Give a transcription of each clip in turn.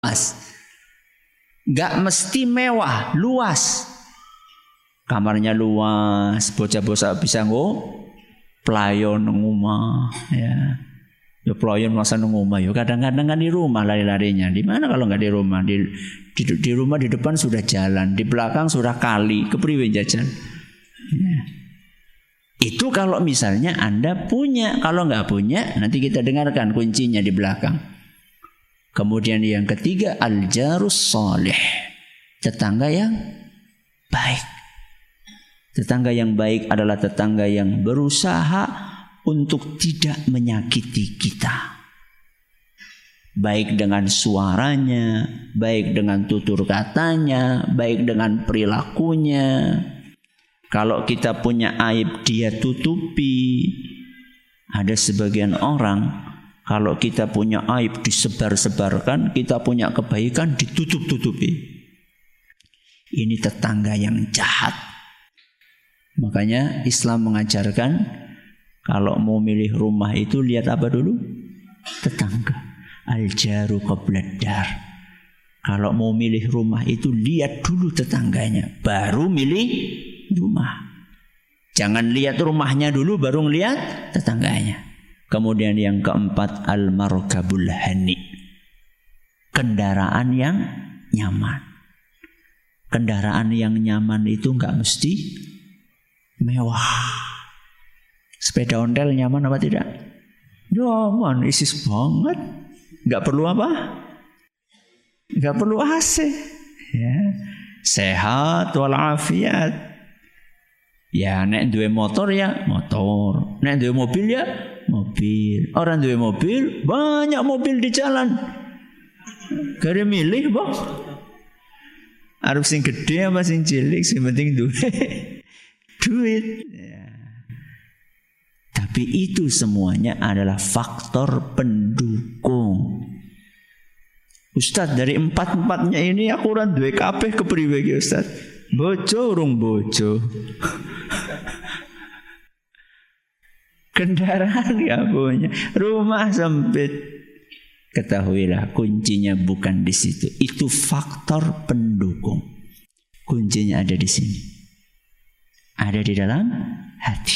Nggak mesti mewah, luas. Kamarnya luas, bocah-bocah bisa playon nang omah, ya. Ya playon masa nang omah, ya kadang-kadang kan di rumah lari-larinya. Di mana kalau nggak di rumah? Di rumah di depan sudah jalan, di belakang sudah kali, kepriwe jajan. Ya. Itu kalau misalnya Anda punya, kalau nggak punya nanti kita dengarkan kuncinya di belakang. Kemudian yang ketiga, al-jarus salih, tetangga yang baik. Tetangga yang baik adalah tetangga yang berusaha untuk tidak menyakiti kita. Baik dengan suaranya, baik dengan tutur katanya, baik dengan perilakunya. Kalau kita punya aib dia tutupi. Ada sebagian orang kalau kita punya aib disebar-sebarkan, kita punya kebaikan ditutup-tutupi. Ini tetangga yang jahat. Makanya Islam mengajarkan kalau mau milih rumah itu lihat apa dulu? Tetangga. Al-jaru qablad dar. Kalau mau milih rumah itu lihat dulu tetangganya, baru milih rumah. Jangan lihat rumahnya dulu baru lihat tetangganya. Kemudian yang keempat, al-markabul hani. Kendaraan yang nyaman. Kendaraan yang nyaman itu enggak mesti mewah. Sepeda ontel nyaman apa tidak? Nyaman, isis banget. Enggak perlu apa? Enggak perlu AC. Ya. Sehat walafiat. Ya, nek duwe motor ya motor. Nek duwe mobil ya mobil. Orang duwe mobil, banyak mobil di jalan. Gare milih, Bang. Arep sing gede apa sing cilik, sing penting duwe duit. Ya. Tapi itu semuanya adalah faktor pendukung. Ustaz, dari empat-empatnya ini aku ora duwe kabeh kepriwe iki, Ustaz? Bojo urung bojo. Kendaraan gak punya, rumah sempit. Ketahuilah kuncinya bukan di situ. Itu faktor pendukung. Kuncinya ada di sini. Ada di dalam hati.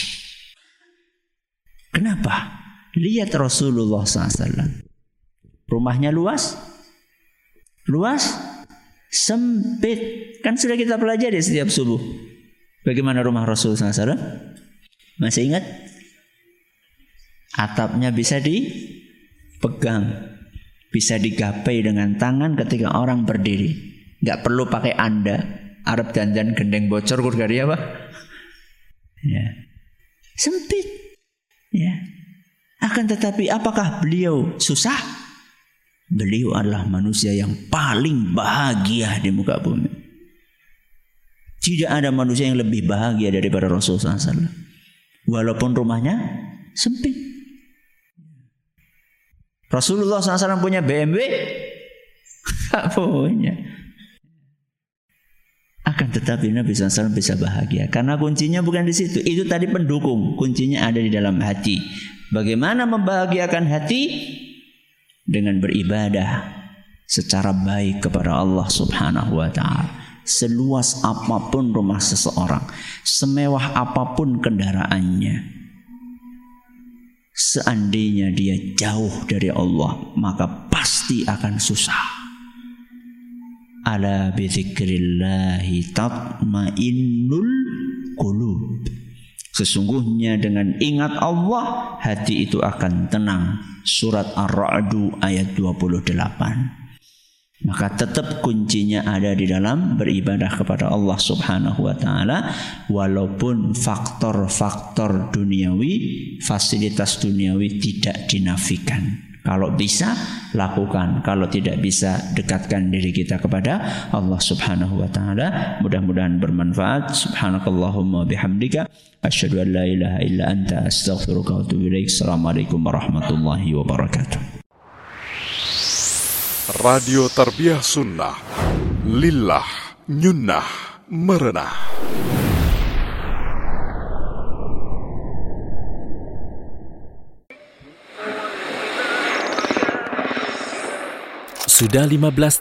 Kenapa? Lihat Rasulullah SAW. Rumahnya luas? Luas? Sempit. Kan sudah kita pelajari setiap subuh. Bagaimana rumah Rasulullah SAW? Masih ingat? Atapnya bisa dipegang. Bisa digapai dengan tangan ketika orang berdiri. Gak perlu pakai anda. Arab dandan gendeng bocor kurgari apa? Ya. Sempit. Ya. Akan tetapi apakah beliau susah? Beliau adalah manusia yang paling bahagia di muka bumi. Tidak ada manusia yang lebih bahagia daripada Rasulullah SAW. Walaupun rumahnya sempit. Rasulullah SAW punya BMW? Tak punya. Akan tetapi Nabi SAW bisa bahagia. Karena kuncinya bukan di situ. Itu tadi pendukung. Kuncinya ada di dalam hati. Bagaimana membahagiakan hati? Dengan beribadah secara baik kepada Allah Subhanahu wa ta'ala. Seluas apapun rumah seseorang, semewah apapun kendaraannya, seandainya dia jauh dari Allah, maka pasti akan susah. Ala bi dzikrillahi tatmainnul qulub. Sesungguhnya dengan ingat Allah, hati itu akan tenang. Surat Ar-Ra'd ayat 28. Maka tetap kuncinya ada di dalam beribadah kepada Allah Subhanahu wa ta'ala. Walaupun faktor-faktor duniawi, fasilitas duniawi tidak dinafikan. Kalau bisa, lakukan. Kalau tidak bisa, dekatkan diri kita kepada Allah Subhanahu wa ta'ala. Mudah-mudahan bermanfaat. Subhanakallahumma bihamdika asyhadu an la ilaha illa anta astaghfiruka wa atubu ilaik. Assalamualaikum warahmatullahi wabarakatuh. Radio Tarbiyah Sunnah, lillah, nyunnah, merenah. Sudah 15